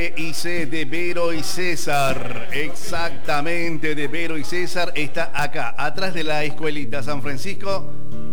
B&C de Vero y César. Exactamente, de Vero y César. Está acá, atrás de la escuelita San Francisco.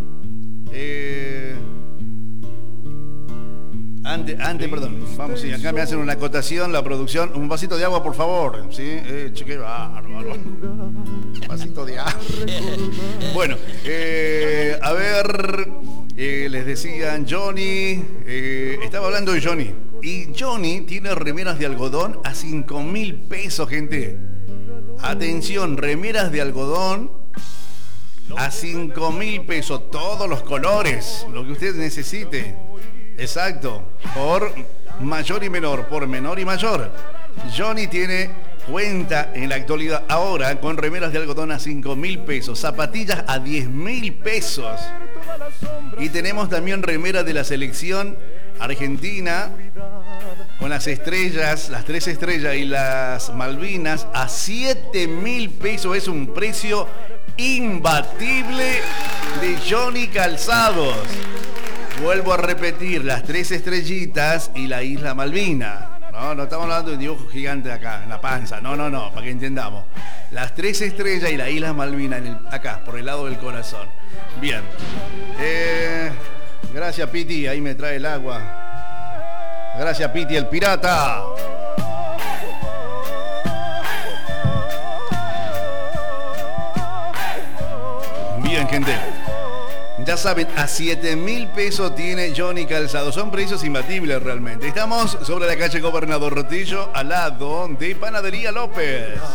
Perdón. Vamos, sí, acá me hacen una acotación, la producción. Un vasito de agua, por favor. ¿Sí? Qué bárbaro. Un vasito de agua. Bueno, a ver, les decían Johnny. Estaba hablando de Johnny. Y Johnny tiene remeras de algodón a 5.000 pesos, gente. Atención, remeras de algodón a 5.000 pesos. Todos los colores, lo que usted necesite. Exacto, por mayor y menor, por menor y mayor. Johnny cuenta en la actualidad ahora con remeras de algodón a 5.000 pesos, zapatillas a 10.000 pesos. Y tenemos también remeras de la selección argentina con las estrellas, las 3 estrellas y las Malvinas a 7.000 pesos. Es un precio imbatible de Johnny Calzados. Vuelvo a repetir, las 3 estrellitas y la isla Malvina. No estamos hablando de un dibujo gigante acá, en la panza. No, para que entendamos. Las 3 estrellas y la isla Malvina acá, por el lado del corazón. Bien. Gracias, Piti, ahí me trae el agua. Gracias, Piti, el pirata. Bien, gente. Ya saben, a 7.000 pesos tiene Johnny Calzado. Son precios imbatibles realmente. Estamos sobre la calle Gobernador Rotillo, al lado de Panadería López.